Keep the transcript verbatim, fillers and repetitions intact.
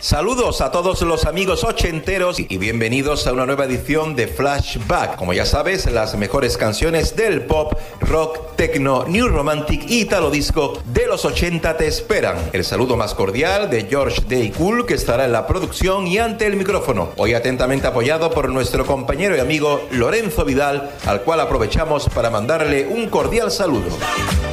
Saludos a todos los amigos ochenteros y bienvenidos a una nueva edición de Flashback. Como ya sabes, las mejores canciones del pop, rock, techno, new romantic y italo disco de los ochenta te esperan. El saludo más cordial de George Day Cool, que estará en la producción y ante el micrófono. Hoy atentamente apoyado por nuestro compañero y amigo Lorenzo Vidal, al cual aprovechamos para mandarle un cordial saludo.